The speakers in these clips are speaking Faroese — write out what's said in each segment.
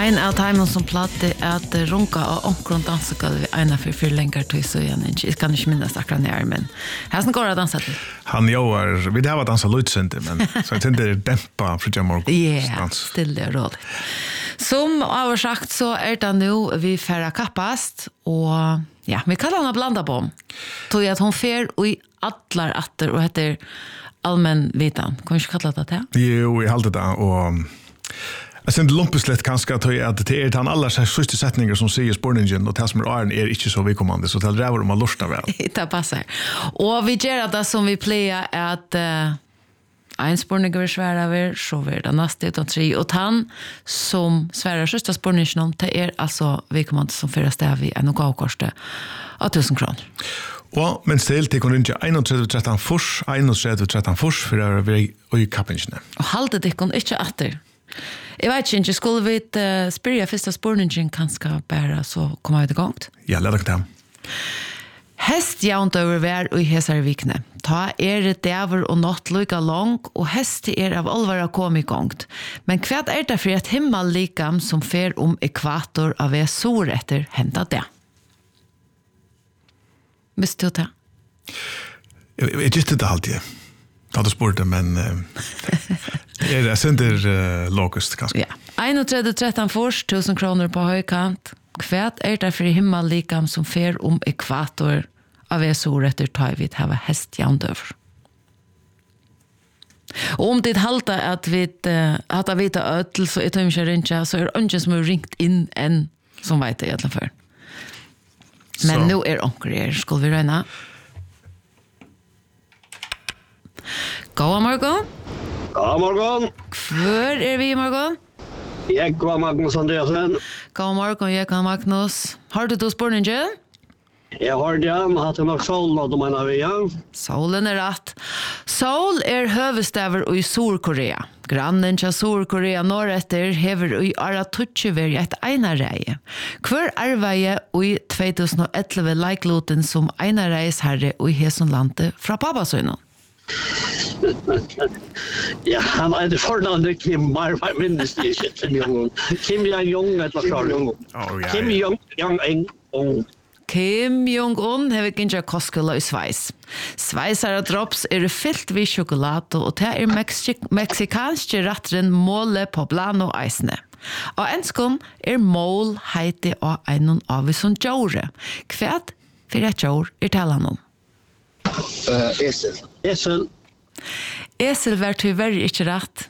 Ein av timen som platte at runka og omkron dansegulv vi ena for lengar tog så igjen. Jeg kan ikke minnes akkurat nær, men her som går å dansa til. Han jobbar, vi det har dansa lutsinte, men så jeg tenker det dempa Fridja Morgon. Ja, stille og rolig. Som oversagt så det nu vi færre kappast, og ja, vi kallar henne blanda bom. Tog at hun fer og i atlar atter og heter allmenn vitan. Kan vi ikke kalla det til? Jo, jeg halte det, og jeg synes det lumpes litt kanskje at det han aller siste setninger som sier spårningen, og det som åren ikke så vidkommende, så det ræver man lortna vel. Det passer. Og vi gjør det som vi pleier at en spårning vil svære over, så vil det neste utan 3, og han som sværer siste spårningen, det altså vidkommende som fører sted i en og avkorste av 1000 kroner. Og men stilt til kunne ikke 31-13 fors, 31-13 fors, for å være i kappingene. Og halte det kunne ikke atter. Jeg vet ikke, skulle vi spørre første spårningen kanskje bare så kommer vi til gang? Ja, lad dere til. Hest jaunt over vær og hesar vikne. Ta det dæver og nått lukka lang, og hest av alvara kom i gang. Men hva det for et himmel likam som fer ekvator av sor etter henda det? Visste du det? Jeg gikk det alltid. Da du spurte, men jeg sender lågest, kanskje. Ja. 31-13 fors, 1000 kroner på høykant. Hva det for himmel likam som fer ekvator av sor etter tar vi til å ha hest jandøver? Og om det halta at vi at vita ødel, så tar vi ikke rinja, så det ingen som har ringt inn enn som vet det egentlig før. Men nå onker skulle vi røyna. God morgen. God morgen. Hvor vi i morgen? Jeg var Magnus Andreasen. God morgen, jeg kan Magnus. Har du spårningen? Jeg har det, men hatt nok solen og de mener vi, ja. Solen rett. Sol høvestaver i Sur-Korea. Grannen til Sur-Korea norretter hever i Aratutjever i et einareie. Hver arbeid i 2011 leikloten som einareisherre i Hesonlandet fra Papasøynen? Ja, han det fornavnet Kim, jeg minnes det ikke til Jong. Kim Jong, et eller annet. Kim Jong. Kim Jong-un har ikke kostskola i Sveis. Sveisare drops fyllt vid sjokolade, og det meksikanske ratteren måle på blano eisne. Og enskon mål heiti av en av som djore. Hva for et djore talan om? Esel. Esel var tyverri ikke rett.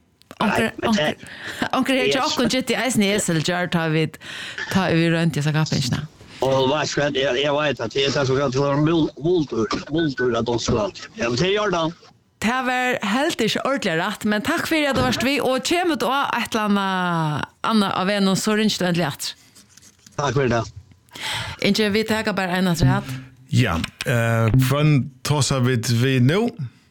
Onker er ikke akkurat gitt i eisen i esel, tar vi rundt i sakapinsene. Og jeg vet at det så kan det være multur at de skal. Ja, men det gjør det. Det var helt ikke ordentlig rett, men takk for at du var vi, og kommer du av et eller annet av en, så rinner du endelig etter. Takk for det. Ikke vi takker bare en etter rett? Ja, hvordan tåser vi nå?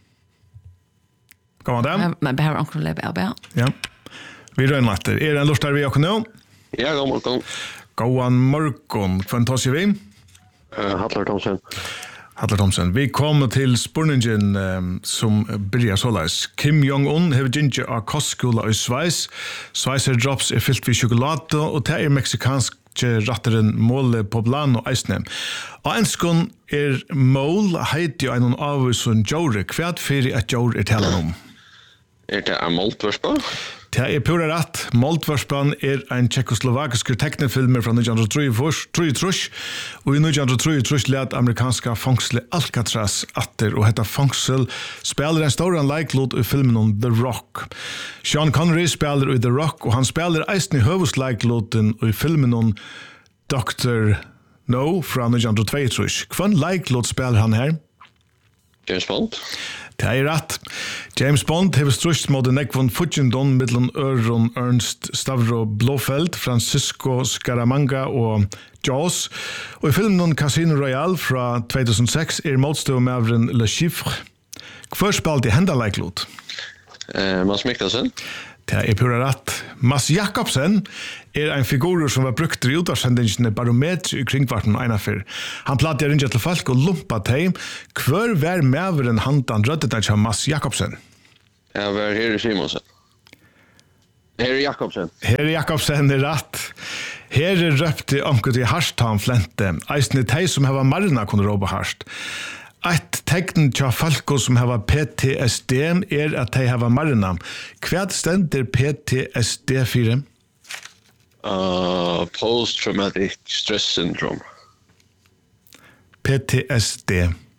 Kommer det? Men behøver omkring lebe av, ja. Ja. Vi rønner etter. Det en lort der vi også nå? Ja, god morgen. God morgen. Hvordan tåser vi? Hattler Thomsen. Hattler Thomsen. Vi kommer til spurningen som blir såleis. Kim Jong-un har ginger av kostskola i Sveis. Sveiser drops fyllt vid sjokolade, og det meksikansk ratteren måle på blan og eisne. Og enskon mål heiti og en av som djore. Hva fyrir et djore talan om? Det Moldvarspa? Det pura rett. Moldvarspan en tjekkoslovakisk teknefilmer fra 1933, og i 1933 led amerikanska fangsle Alcatraz atter, og hetta fangsel spiller en stor leiklod i filmen om The Rock. Sean Connery spiller i The Rock, og han spiller eisen i høvusleikloden i filmen om Dr. No fra 1922. Hva leiklod spiller han her? James Bond? Det rett. James Bond har strust mot en ekvån Fudgendon mittlen Øron Ernst Stavro Blofeld, Francisco Scaramanga og Jaws. Og i filmen Casino Royale fra 2006 motståmaveren Le Chiffre. Hva spalt i hendaleiklot? Mads Mikkelsen? Det pura rett. Mads Jakobsen en figur som var brukt i utvarsendingen barometri i kringkvarten einafer. Han platt rinja til folk og lumpa teim. Hver var maveren handan røddet av Mads Jakobsen? Jeg var her i Simonsen. Herre Jakobsen. Herre Jakobsen er rett. Herre røpte omkring til harsht han flente. Eisne teg som heva marna kunne råpe harsht. Eit tegn til folk som heva PTSD er at de heva marna. Hva stender PTSD 4? Post-traumatic stress syndrome. PTSD.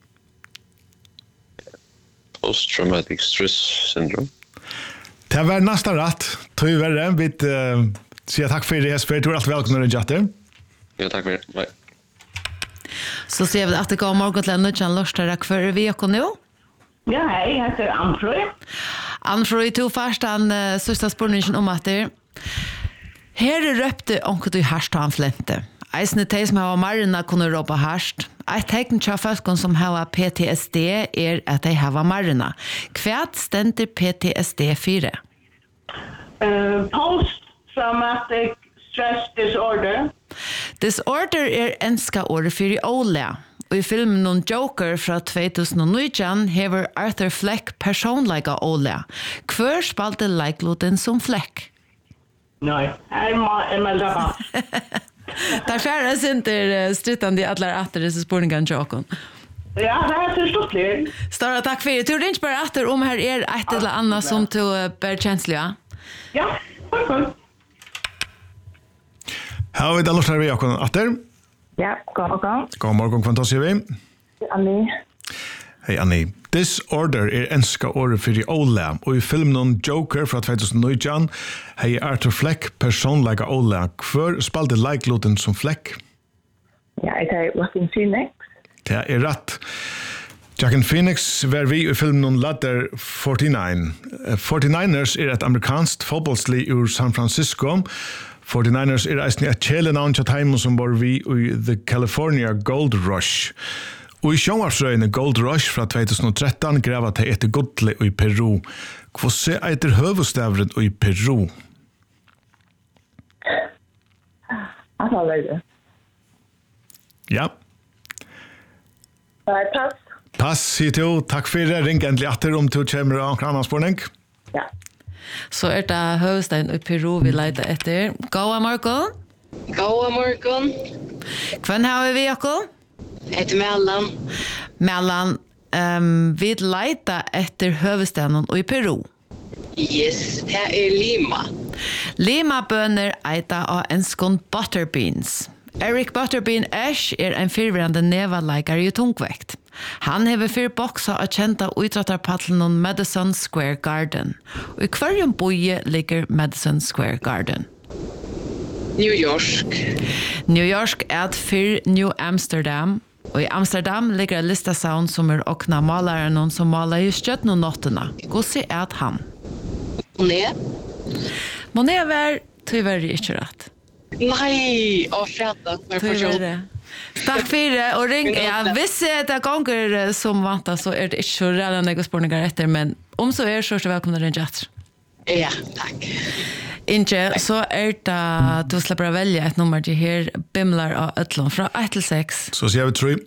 Post-traumatic stress syndrome. Det var nästan rätt. Tog verre. Vi säger tack för det, Jesper. Du är alltid välkommen till Jatter. Ja, tack för det. Bye. Så ser vi att det går morgon till en nödjan lörstare för vi och nu. Ja, hej, jag heter Anfrøy. Anfrøy tog först den sista spurningen om att det här röpte onkel i harstan flente. Eisne teg som har marina kunne råpa harst. Eit tegn til folk som har PTSD er at de har marina. Hva stender PTSD 4? Post-traumatic stress disorder. Disorder er enska ordet for i Ole. Og i filmen om Joker fra 2019 hever Arthur Fleck personlega Ole. Hver spalte leikloten som Fleck? Nei, jeg melder på. Der færres inte strittande i alla atter disse spurningen til åkken. Ja, det er forstått. Stora takk for det. Du rinner bare atter om her er et eller annet som du bør kjenslig, ja? Ja, takk. Har vi da lort her ved åkken atter? Ja, god morgen. God morgen, hva sier vi? Annie. Hei Annie. Disorder er enska året for i Ole, og i filmen om Joker fra 2019 hei Arthur Fleck personlega Ole. Hver spalte leikloten som Fleck? Ja, jeg er Joaquin Phoenix. Det er rett. Joaquin Phoenix var vi i filmen om Ladder 49. 49ers er et amerikansk fotballslig ur San Francisco. 49ers er eisne et kjelenavn til heimen som var vi i The California Gold Rush. Og i sjånvarsrøyene Gold Rush fra 2013 greva til etter godle i Peru. Hva se etter høvestavren i Peru? Allerede. Ja. Pass. Pass, sier du. Takk for det. Ring endelig atter om du kommer av en annen spørning. Ja. Så er det høvestavren i Peru vi leiter etter. Gåa morgon. God morgon. Hvem har vi okko? Heter Mellan. Mellan, vi leiter etter høvestavren i Peru. Yes, det er Lima. Lima-bønner eita av en skån butterbeans. Eric Butterbean Ash er en fyrvirrande nevaleikare i tungvekt. Han hever fyr boksa og kjenta utrattarpattelen om Madison Square Garden. Og i hverjum boje ligger Madison Square Garden. New York. New York er et fyr New Amsterdam. Og i Amsterdam ligger en listasavn som er okna malaren som maler i støtten og nottena. Gossi er at han. Monet. Monet var tyvärr ikke rett. Nei, fredag. Takk for det, og ring. Ja, hvis det ganger som vanta, så er det ikke så redan jeg spørninger etter, men om så er så velkommen til ringe etter. Ja, takk. Inge, så er det du slipper å velge et nummer til her, Bimlar av Øtlund, fra 1 til 6. Så sier vi 3.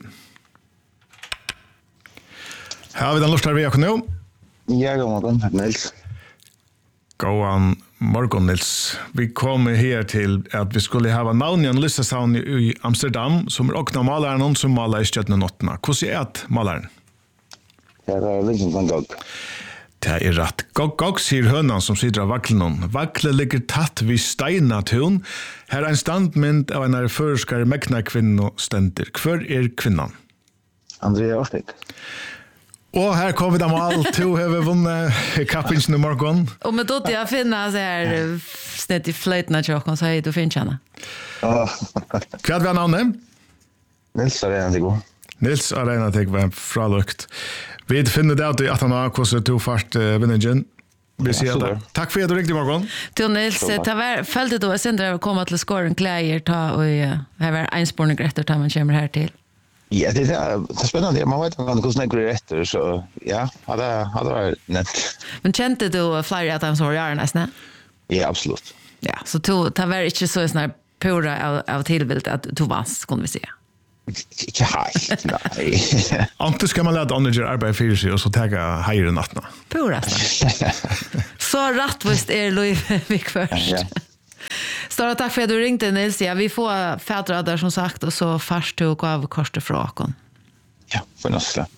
Her har vi den lort her vi akkur nå. Ja, god morgen, Nils. God morgen, Nils. Vi kom her til at vi skulle ha navn i en listestavn i Amsterdam, som er okna maleren som maler i støttene nottene. Hvordan er det maleren? Ja, det er Vincent van Gogh. Det er rett. Gogh sier hønan som sitter av vaklen. Vakle ligger tatt vid steinatun. Her er en standmynd av en føreskare mekna kvinno stender. Hvor er kvinnan? Andrea Årstik. Og her kommer vi da med alt. Du har vunnet kappingen i morgen. Og med dotter jeg finner så her snett i fløytene tjokken, så hei, du finner kjenne. Hva er det navnet? Nils Arena Tiggo. Nils Arena Tiggo var fralukt. Vi finner det at han har hvordan du fart vinningen. Vi sier det. Takk for at du ringte i morgen. Til Nils, følte du at Sindre har kommet til skåren klæger, og her var ensporning etter da man kommer her til? Ja, det er spennende. Man vet hvordan jeg går etter, så ja, det var nett. Men kjente du flere at han så var gjerne nesten? Ja, absolutt. Ja, så det var ikke så sånn pura av tilbildet at du vans, kunne vi si. Ikke helt, nei. Ante skal man lade andre gjøre arbeid for seg, og så tega heier nattene. Pura. Så rattvist Louis Vik først. Ja. Stora tack för att du ringde, Nils. Ja, vi får fädrar där som sagt, och så fast du gav kortet från Akon. Ja, för nästa.